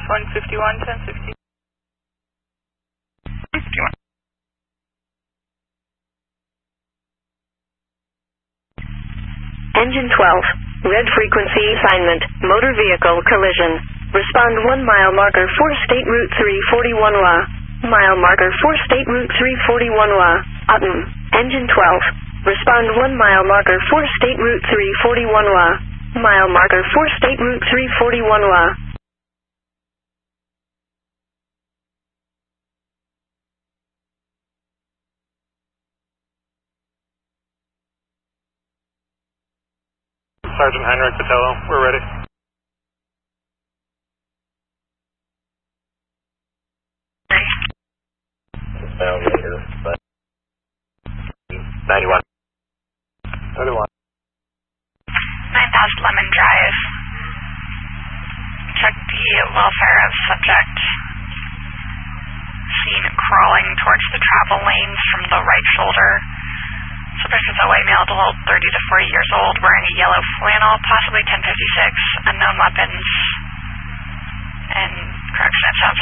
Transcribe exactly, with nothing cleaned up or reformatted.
one fifty-one, ten sixty. fifty-one. Engine twelve, red frequency assignment, motor vehicle collision. Respond one mile marker for State Route three forty-one W A. Mile marker for State Route three forty-one W A. Upton. Engine twelve. Respond one mile marker for State Route three forty-one W A. Mile marker for State Route three forty-one W A. Sergeant Heinrich Patello, we're ready. ninety-one. ninety-one. nine past Lemon Drive. Check the welfare of subject. Seen crawling towards the travel lanes from the right shoulder. Subject is a white male adult, thirty to forty years old, wearing a yellow flannel, possibly ten fifty-six, unknown weapons. And correction, it sounds